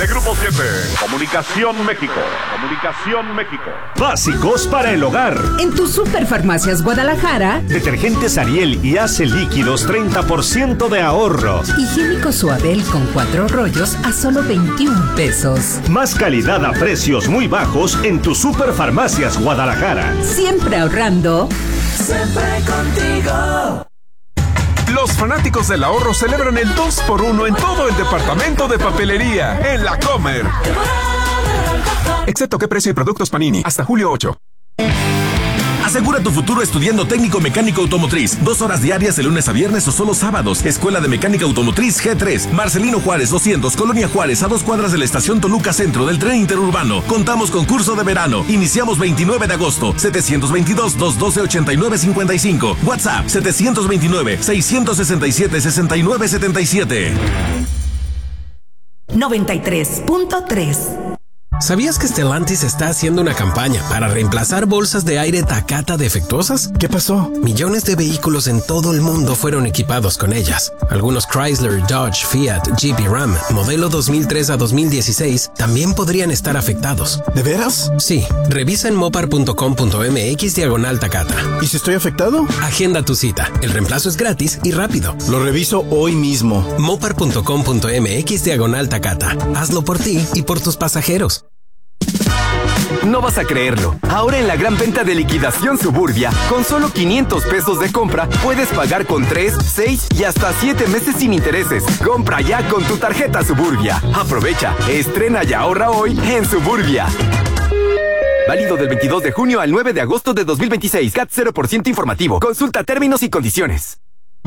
de Grupo 7. Comunicación México. Básicos para el hogar. En tu Superfarmacias Guadalajara. Detergentes Ariel y Ace líquidos 30% de ahorro. Higiénico Suabel con 4 rollos a solo 21 pesos. Más calidad a precios muy bajos en tu Superfarmacias Guadalajara. Siempre ahorrando. Siempre contigo. Los fanáticos del ahorro celebran el 2x1 en todo el departamento de papelería en La Comer. Excepto qué precio y productos Panini. Hasta julio 8. Asegura tu futuro estudiando técnico mecánico automotriz. 2 horas diarias de lunes a viernes o solo sábados. Escuela de Mecánica Automotriz G3. Marcelino Juárez 200, Colonia Juárez, a 2 cuadras de la estación Toluca Centro del tren interurbano. Contamos con curso de verano. Iniciamos 29 de agosto. 722-212-8955. WhatsApp 729-667-6977. 93.3. ¿Sabías que Stellantis está haciendo una campaña para reemplazar bolsas de aire Takata defectuosas? ¿Qué pasó? Millones de vehículos en todo el mundo fueron equipados con ellas. Algunos Chrysler, Dodge, Fiat, Jeep y Ram, modelo 2003 a 2016, también podrían estar afectados. ¿De veras? Sí. Revisa en mopar.com.mx/Takata. ¿Y si estoy afectado? Agenda tu cita. El reemplazo es gratis y rápido. Lo reviso hoy mismo. mopar.com.mx/Takata. Hazlo por ti y por tus pasajeros. No vas a creerlo. Ahora en la gran venta de liquidación Suburbia, con solo 500 pesos de compra, puedes pagar con 3, 6 y hasta 7 meses sin intereses. Compra ya con tu tarjeta Suburbia. Aprovecha, estrena y ahorra hoy en Suburbia. Válido del 22 de junio al 9 de agosto de 2026. CAT 0% informativo. Consulta términos y condiciones.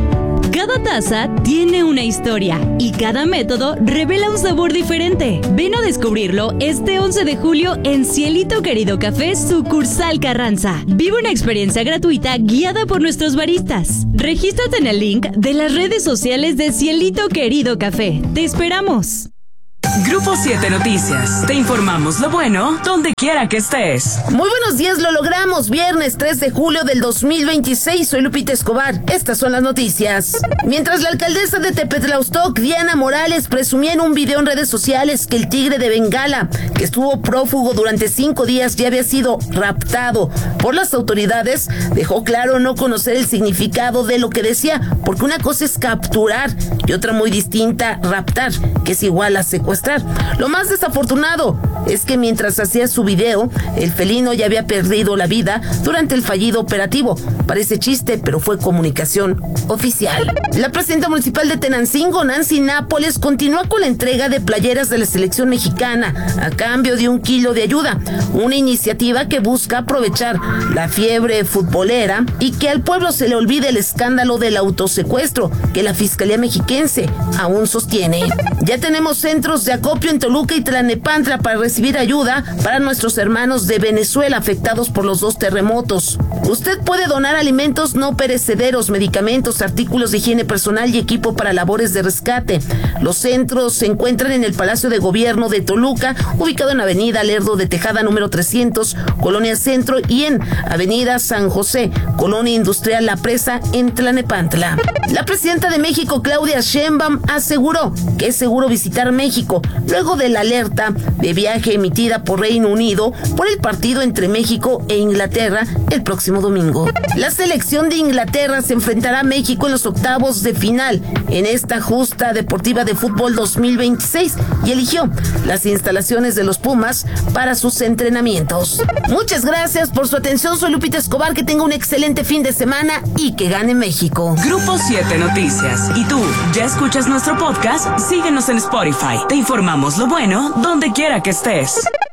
Cada taza tiene una historia y cada método revela un sabor diferente. Ven a descubrirlo este 11 de julio en Cielito Querido Café, sucursal Carranza. Vive una experiencia gratuita guiada por nuestros baristas. Regístrate en el link de las redes sociales de Cielito Querido Café. ¡Te esperamos! Grupo 7 Noticias. Te informamos lo bueno donde quiera que estés. Muy buenos días, lo logramos. Viernes 3 de julio del 2026. Soy Lupita Escobar. Estas son las noticias. Mientras la alcaldesa de Tepetlaustoc, Diana Morales, presumía en un video en redes sociales que el tigre de Bengala, que estuvo prófugo durante 5 días, ya había sido raptado por las autoridades, dejó claro no conocer el significado de lo que decía, porque una cosa es capturar y otra muy distinta, raptar, que es igual a secuestrar. Lo más desafortunado es que mientras hacía su video, el felino ya había perdido la vida durante el fallido operativo. Parece chiste, pero fue comunicación oficial. La presidenta municipal de Tenancingo, Nancy Nápoles, continúa con la entrega de playeras de la selección mexicana a cambio de 1 kilo de ayuda, una iniciativa que busca aprovechar la fiebre futbolera y que al pueblo se le olvide el escándalo del autosecuestro que la Fiscalía Mexiquense aún sostiene. Ya tenemos centros de acopio en Toluca y Tlalnepantla para recibir ayuda para nuestros hermanos de Venezuela afectados por los 2 terremotos. Usted puede donar alimentos no perecederos, medicamentos, artículos de higiene personal y equipo para labores de rescate. Los centros se encuentran en el Palacio de Gobierno de Toluca, ubicado en Avenida Lerdo de Tejada número 300, Colonia Centro, y en Avenida San José, Colonia Industrial La Presa, en Tlalnepantla. La presidenta de México, Claudia Sheinbaum, aseguró que es seguro visitar México luego de la alerta de viaje emitida por Reino Unido por el partido entre México e Inglaterra el próximo domingo. La selección de Inglaterra se enfrentará a México en los octavos de final en esta justa deportiva de fútbol 2026 y eligió las instalaciones de los Pumas para sus entrenamientos. Muchas gracias por su atención. Soy Lupita Escobar. Que tenga un excelente fin de semana y que gane México. Grupo 7 Noticias. ¿Y tú ya escuchas nuestro podcast? Síguenos en Spotify. Te informamos lo bueno donde quiera que estés.